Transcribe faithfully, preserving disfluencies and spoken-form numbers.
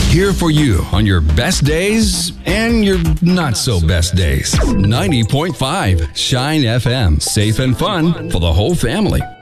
Here for you on your best days and your not so best days. ninety point five Shine F M. Safe and fun for the whole family.